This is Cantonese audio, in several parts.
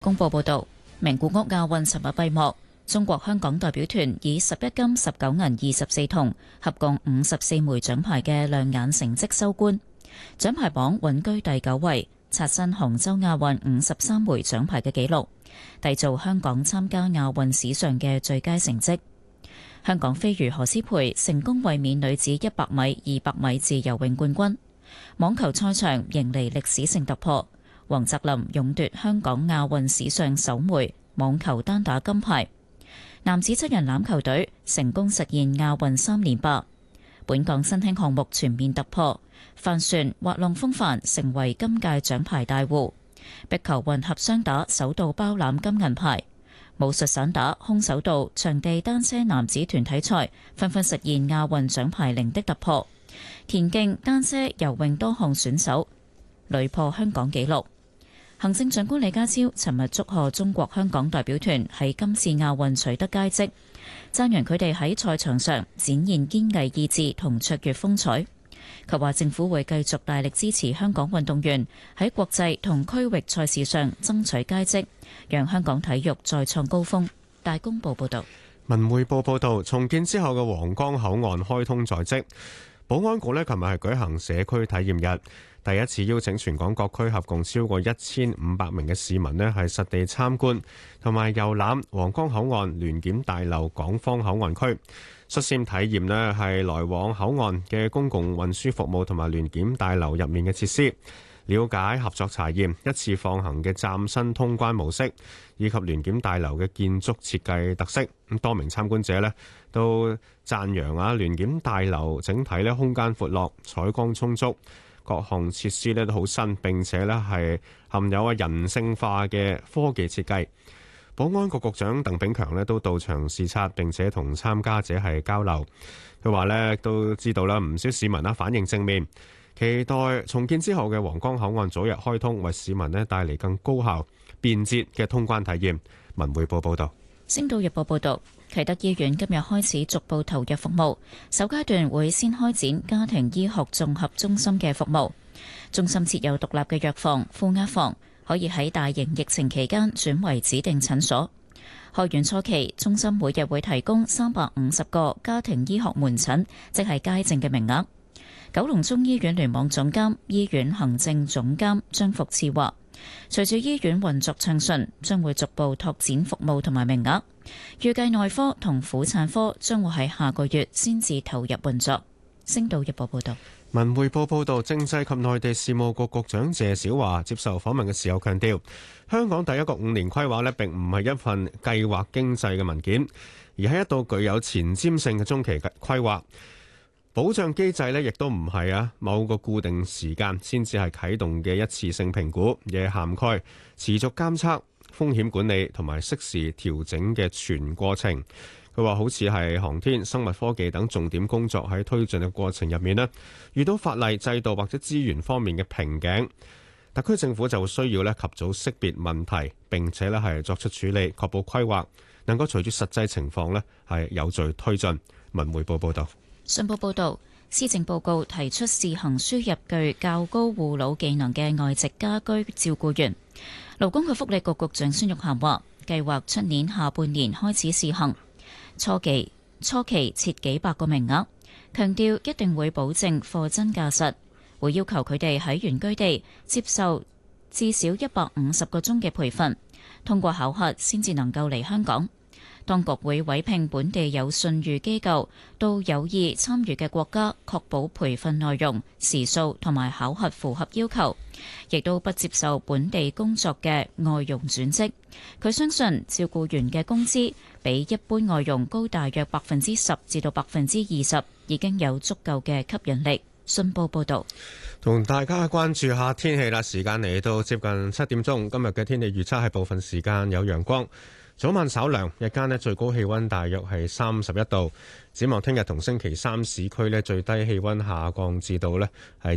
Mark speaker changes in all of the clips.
Speaker 1: 公報報導，名古屋亞運尋日閉幕，中國香港代表團以11金、19銀、24銅，合共54枚獎牌嘅亮眼成績收官，獎牌榜穩居第9位，刷新杭州亞運53枚獎牌嘅紀錄，締造香港參加亞運史上嘅最佳成績。香港飛魚何詩蓓成功衛冕女子100米、200米自由泳冠軍，網球賽場迎嚟歷史性突破。黃澤林勇奪香港亞運史上首枚網球單打金牌，男子7人欖球隊成功實現亞運3連霸。本港新興項目全面突破，帆船、滑浪風帆成為今屆獎牌大戶，壁球混合雙打首度包攬金銀牌，武術散打、空手道、場地單車男子團體賽紛紛實現亞運獎牌零的突破，田徑、單車、游泳多項選手屢破香港紀錄。行政長官李家超尋日祝賀中國香港代表團喺今次亞運取得佳績，讚揚佢哋喺賽場上展現堅毅意志同卓越風采。佢話政府會繼續大力支持香港運動員喺國際同區域賽事上爭取佳績，讓香港體育再創高峰。大公報報道。
Speaker 2: 文匯報報道，重建之後嘅皇崗口岸開通在即，保安局呢琴日係舉行社區體驗日。第一次邀請全港各區合共超過1500名嘅市民呢係實地參觀同埋遊覽皇崗口岸聯檢大樓港方口岸區，率先體驗呢係來往口岸嘅公共運輸服務同埋聯檢大樓入面嘅設施，了解合作查驗一次放行嘅嶄新通關模式，以及聯檢大樓嘅建築設計特色。咁多名參觀者呢都讚揚聯檢大樓整體呢空間闊落、採光充足。各項設施咧都好新，並且咧係含有人性化嘅科技設計。保安局局長鄧炳強咧都到場視察，並且同參加者係交流。佢話咧都知道啦，唔少市民反應正面，期待重建之後嘅皇崗口岸早日開通，為市民咧帶嚟更高效、便捷嘅通關體驗。文匯報報道。
Speaker 1: 星島日報報道，啟德醫院今日開始逐步投入服務，首階段會先開展家庭醫學綜合中心嘅服務。中心設有獨立嘅藥房、負壓房，可以喺大型疫情期間轉為指定診所。開院初期，中心每日會提供350個家庭醫學門診，即係街症嘅名額。九龍中醫院聯網總監、醫院行政總監張福賜話，隨住醫院運作暢順，將會逐步拓展服務同埋名額。預計內科同婦產科將會喺下個月先至投入運作。星島日報報道。
Speaker 2: 文匯報報道，政制及內地事務局局長謝小華接受訪問嘅時候強調，香港第一個5年規劃呢並唔係一份計劃經濟嘅文件，而係一道具有前瞻性嘅中期規劃。保障機制呢亦都唔係某個固定時間先至係啟動嘅一次性評估，而係涵蓋持續監測、風險管理同埋適時調整嘅全過程。佢話好似係航天、生物科技等重點工作喺推進嘅過程入面呢，遇到法例、制度或者資源方面嘅瓶頸，特區政府就需要及早識別問題，並且係作出處理，確保規劃能夠隨住實際情況呢係有序推進。文匯報報道。
Speaker 1: 信報報導，施政報告提出試行輸入具較高護老技能嘅外籍家居照顧員。勞工及福利局局長孫玉菡話，計劃出年下半年開始試行，初期設幾百個名額，強調一定會保證貨真價實，會要求佢哋喺原居地接受至少150個鐘嘅培訓，通過考核先至能夠嚟香港。當局會委聘本地有信譽機構到有意參與嘅國家，確保培訓內容、時數同埋考核符合要求，亦都不接受本地工作嘅外傭轉職。佢相信照顧員嘅工資比一般外傭高大約10%至到20%，已經有足夠嘅吸引力。信報報導，
Speaker 2: 同大家關注下天氣啦。時間嚟到接近7點鐘，今日嘅天氣預測係部分時間有陽光，早晚稍涼，日間最高氣溫大約係31度。展望聽日同星期三市區最低氣溫下降至到係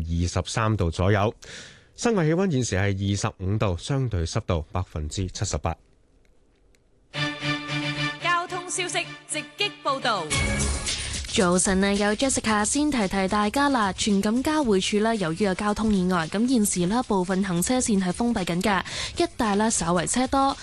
Speaker 2: 23度左右。室外氣溫現時係25度，相對濕度78%。
Speaker 3: 交通消息直擊報道。 早晨啊，有 Jessica 先提提大家啦。荃錦交匯處呢，由於有交通意外，咁現時呢部分行車線係封閉緊㗎，一帶呢稍為車多。